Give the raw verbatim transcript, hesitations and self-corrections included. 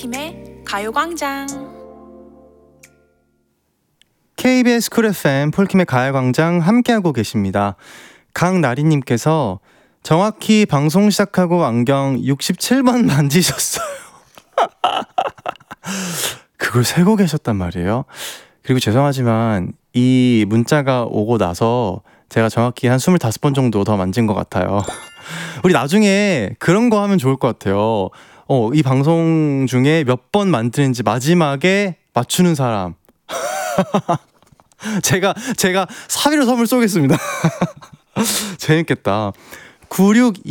폴킴의 가요광장. 케이비에스 쿨 에프엠 폴킴의 가요광장 함께하고 계십니다. 강나리님께서 정확히 방송 시작하고 안경 육십칠 번 만지셨어요. 그걸 세고 계셨단 말이에요. 그리고 죄송하지만 이 문자가 오고 나서 제가 정확히 한 스물다섯 번 정도 더 만진 것 같아요. 우리 나중에 그런 거 하면 좋을 것 같아요. 어, 이 방송 중에 몇 번 만드는지 마지막에 맞추는 사람. 제가 제가 사비로 선물 쏘겠습니다. 재밌겠다. 구육